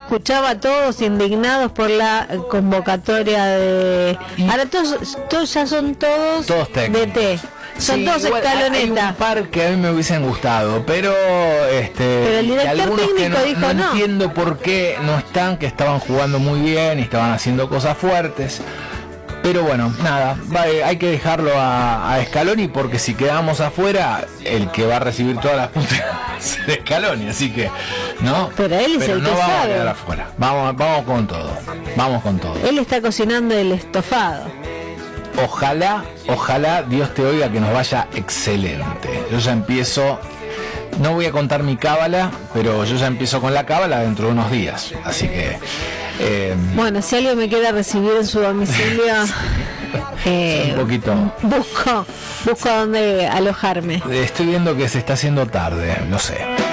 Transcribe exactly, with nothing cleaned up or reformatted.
escuchaba a todos indignados por la convocatoria de... Ahora todos, todos ya son todos, todos de T. Son sí, todos escaloneta. Hay un par que a mí me hubiesen gustado, pero este pero el director técnico que no, dijo no, no. entiendo por qué no están, que estaban jugando muy bien y estaban haciendo cosas fuertes. Pero bueno, nada, va, hay que dejarlo a, a Scaloni, porque si quedamos afuera, el que va a recibir todas las puntas es Scaloni, así que, ¿no? Pero él es Pero el no que vamos sabe. a quedar afuera. Vamos, vamos con todo. Vamos con todo. Él está cocinando el estofado. Ojalá, ojalá Dios te oiga, que nos vaya excelente. Yo ya empiezo, no voy a contar mi cábala, pero yo ya empiezo con la cábala dentro de unos días, así que eh, bueno, si alguien me quiere recibir en su domicilio, eh, un poquito busco busco dónde alojarme. estoy viendo que se está haciendo tarde, lo sé.